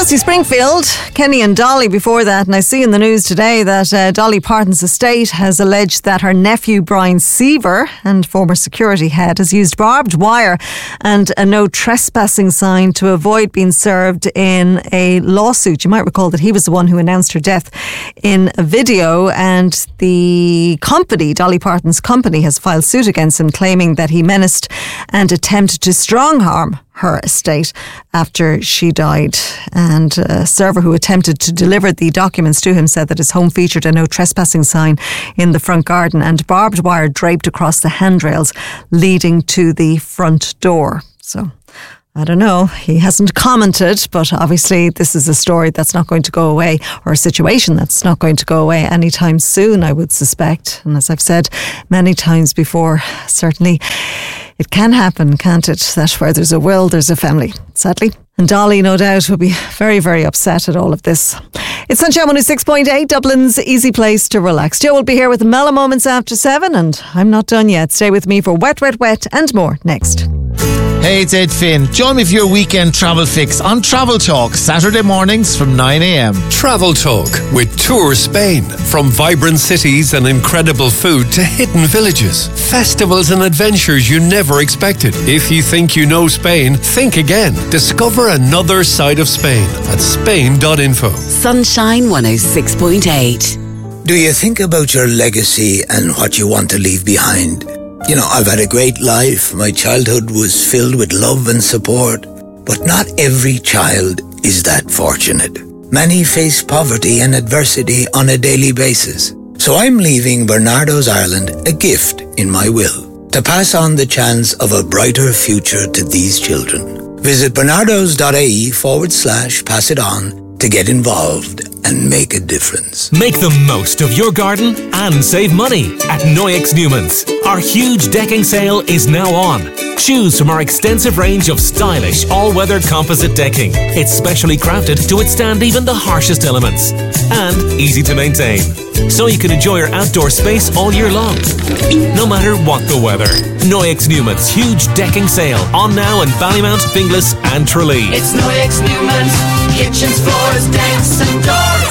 Dossie Springfield, Kenny and Dolly before that. And I see in the news today that Dolly Parton's estate has alleged that her nephew Brian Seaver and former security head has used barbed wire and a no trespassing sign to avoid being served in a lawsuit. You might recall that he was the one who announced her death in a video, and the company, Dolly Parton's company, has filed suit against him, claiming that he menaced and attempted to strong harm her estate after she died. And a server who attempted to deliver the documents to him said that his home featured a no trespassing sign in the front garden and barbed wire draped across the handrails leading to the front door. So I don't know, he hasn't commented, but obviously this is a story that's not going to go away, or a situation that's not going to go away anytime soon, I would suspect. And as I've said many times before, certainly it can happen, can't it, that where there's a will, there's a family, sadly. And Dolly, no doubt, will be very, very upset at all of this. It's Sunshine 106.8, Dublin's easy place to relax. Joe will be here with Mellow Moments after 7, and I'm not done yet. Stay with me for Wet, Wet, Wet and more next. Hey, it's Ed Finn. Join me for your weekend travel fix on Travel Talk, Saturday mornings from 9 a.m. Travel Talk with Tour Spain. From vibrant cities and incredible food to hidden villages, festivals and adventures you never expected. If you think you know Spain, think again. Discover another side of Spain at spain.info. Sunshine 106.8. Do you think about your legacy and what you want to leave behind? You know, I've had a great life. My childhood was filled with love and support. But not every child is that fortunate. Many face poverty and adversity on a daily basis. So I'm leaving Bernardo's Ireland a gift in my will, to pass on the chance of a brighter future to these children. Visit bernardos.ie/pass it on to get involved and make a difference. Make the most of your garden and save money at Noyex Newman's. Our huge decking sale is now on. Choose from our extensive range of stylish all-weather composite decking. It's specially crafted to withstand even the harshest elements, and easy to maintain, so you can enjoy your outdoor space all year long, no matter what the weather. Noyex Newman's huge decking sale on now in Ballymount, Finglas and Tralee. It's Noyex Newman's. Kitchens, floors, decks and doors.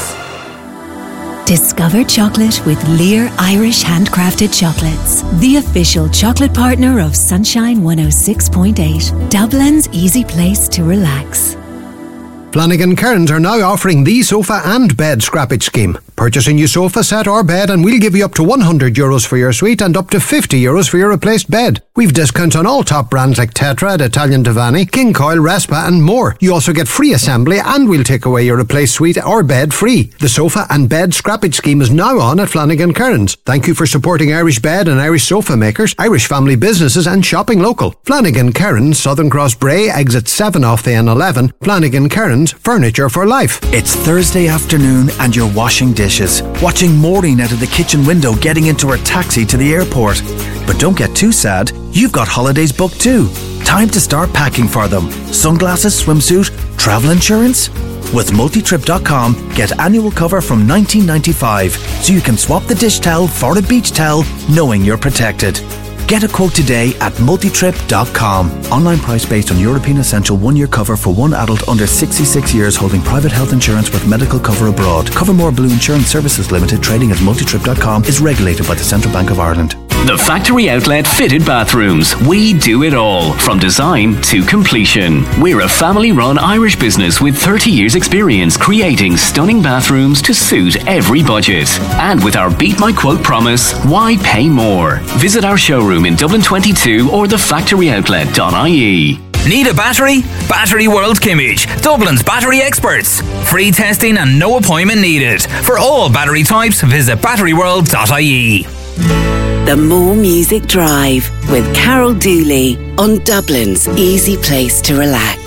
Discover chocolate with Lear Irish Handcrafted Chocolates, the official chocolate partner of Sunshine 106.8, Dublin's easy place to relax. Flanagan Cairns are now offering the sofa and bed scrappage scheme. Purchase a new sofa set or bed and we'll give you up to €100 for your suite and up to €50 for your replaced bed. We've discounts on all top brands like Tetra, Italian Divani, King Coil, Respa and more. You also get free assembly and we'll take away your replaced suite or bed free. The sofa and bed scrappage scheme is now on at Flanagan Cairns. Thank you for supporting Irish bed and Irish sofa makers, Irish family businesses and shopping local. Flanagan Cairns, Southern Cross Bray, exit 7 off the N11. Flanagan Cairns, furniture for life. It's Thursday afternoon and you're washing dishes, watching Maureen out of the kitchen window getting into her taxi to the airport. But don't get too sad, you've got holidays booked too. Time to start packing for them. Sunglasses, swimsuit, travel insurance? With multitrip.com, get annual cover from $19.95, so you can swap the dish towel for a beach towel knowing you're protected. Get a quote today at multitrip.com. Online price based on European Essential 1-year cover for one adult under 66 years holding private health insurance with medical cover abroad. Covermore Blue Insurance Services Limited, trading as multitrip.com, is regulated by the Central Bank of Ireland. The Factory Outlet Fitted Bathrooms. We do it all, from design to completion. We're a family-run Irish business with 30 years experience creating stunning bathrooms to suit every budget. And with our Beat My Quote promise, why pay more? Visit our showroom in Dublin 22 or thefactoryoutlet.ie. Need a battery? Battery World Kimmage, Dublin's battery experts. Free testing and no appointment needed. For all battery types, visit batteryworld.ie. The More Music Drive with Carol Dooley on Dublin's easy place to relax.